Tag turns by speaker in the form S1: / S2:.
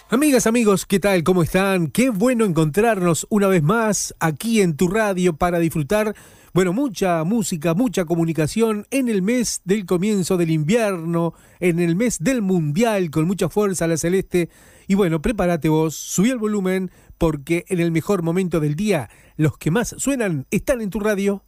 S1: Amigas, amigos, ¿qué tal? ¿Cómo están? Qué bueno encontrarnos una vez más aquí en tu radio para disfrutar, bueno, mucha música, mucha comunicación en el mes del comienzo del invierno, en el mes del mundial, con mucha fuerza la celeste. Y bueno, prepárate vos, subí el volumen, porque en el mejor momento del día, los que más suenan están en tu radio.